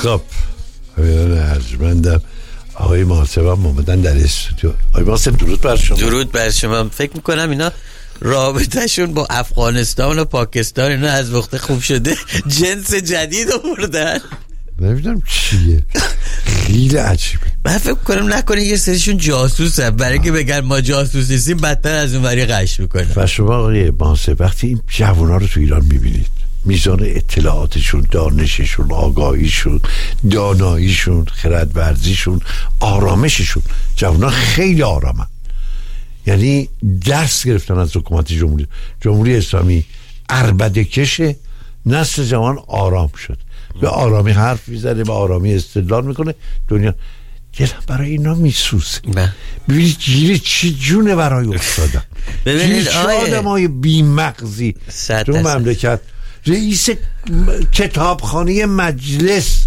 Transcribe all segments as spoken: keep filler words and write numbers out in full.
خب آقایان ارجمندم، آقای محاسب هم اومدن در استودیو. آقای محاسب درود بر شما. درود بر شما. فکر میکنم اینا رابطهشون با افغانستان و پاکستان اینا از وقت خوب شده جنس جدید آوردن. نمیدونم چیه، خیلی عجیبه. من فکر کنم نکنه یه سریشون جاسوسن، برای که بگن ما جاسوس نیستیم بدتر از اون وری قش میکنن. و شما آقای محاسب وقتی این جوونا رو تو ایران میبینید، میزان اطلاعاتشون، دانششون، آگاهیشون، داناییشون، خردورزیشون، آرامششون، جوونا خیلی آرامن. یعنی درس گرفتن از حکومت جمهوری جمهوری اسلامی. عربده کشه، نسل جوان آرام شد، به آرامی حرف میزنه، به آرامی استدلال میکنه. دنیا دلم برای اینا میسوزه. ببینید گیری چی جونه برای افتادن. ببینید چه آدمای بی مغزی تو مملکت. رئیس کتابخانه مجلس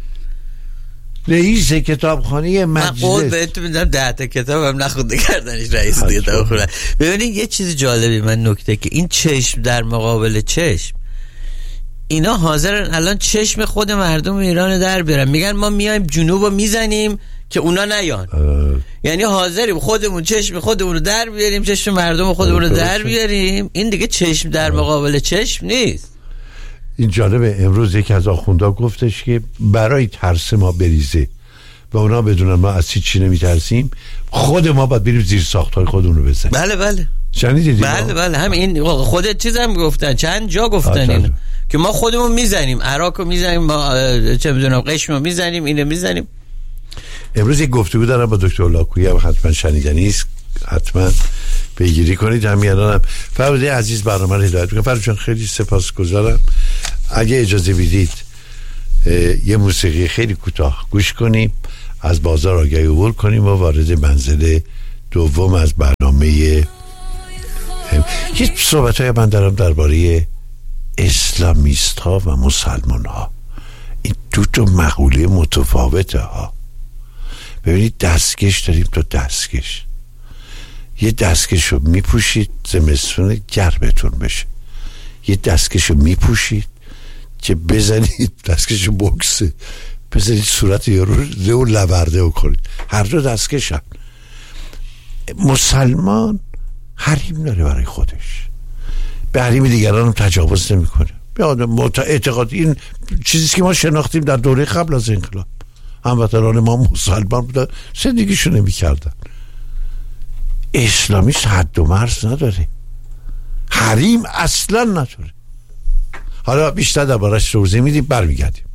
رئیس کتابخانه مجلس، من قول بهتون میدم ده تا کتاب هم نخونده کردنش رئیس کتابخانه. ببینید یه چیز جالبی، من نکته که این چشم در مقابل چشم، اینا حاضرن الان چشم خود مردم ایران در بیارن، میگن ما میایم جنوبو میزنیم که اونا نیان. یعنی حاضریم خودمون چشم خودمون رو در بیاریم، چشم مردم خودمون رو در بیاریم. این دیگه چشم در مقابل چشم نیست. این جالبه، امروز یکی از آخوندا گفتش که برای ترس ما بریزه و اونا بدونن ما از چی نمیترسیم، خود ما باید بریم زیر ساختای خودمون رو بزنیم. بله بله شنیدید؟ بله بله هم این خودت چیز هم گفتن، چند جا گفتن اینو که ما خودمون میزنیم، عراقو میزنیم، ما چه میدونم قشمو میزنیم، اینو میزنیم. امروز یک گفتگو دارم با دکتر لاکویی، هم حتما شنیدنی است، حتما پیگیری کنید. همین الانم فرموده عزیز برنامه رو هدایت میکنم. فرمود جان خیلی سپاسگزارم. اگه اجازه بدید یه موسیقی خیلی کوتاه گوش کنیم، از بازار آگهی عبور کنیم و وارد منزل دوم از برنامه. یه صحبت های من دارم درباره اسلامیست ها و مسلمان ها. این دو تا مقوله متفاوته ها. ببینید دستکش داریم تا دستکش، یه دستکش رو میپوشید زمستون گرمتون بشه، یه دستکش رو میپوشید که بزنید دستکش بوکسه، بزنید صورت یارو رو لورده و کنید. هر دو دستکش هم. مسلمان حریم داره برای خودش، به حریم دیگران هم تجاوز نمی کنه. به آدم اعتقاد، این چیزی که ما شناختیم در دوره قبل از انقلاب، هموطنان ما مسلمان بودن، زندگیشو نمی کردن. اسلامیست حد و مرز نداره، حریم اصلا نداره. حالا بیشتر دربارش توضیح میدیم، برمیگردیم.